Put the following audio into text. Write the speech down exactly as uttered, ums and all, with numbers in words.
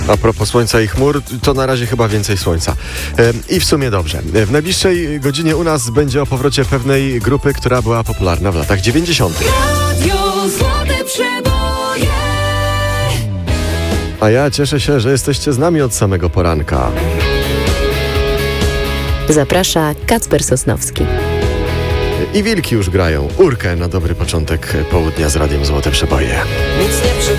A propos słońca i chmur, to na razie chyba więcej słońca. I w sumie dobrze. W najbliższej godzinie u nas będzie o powrocie pewnej grupy, która była popularna w latach dziewięćdziesiątych. Radio Złote Przeboje. A ja cieszę się, że jesteście z nami od samego poranka. Zaprasza Kacper Sosnowski. I wilki już grają. Urkę na dobry początek południa z Radiem Złote Przeboje. Nic nie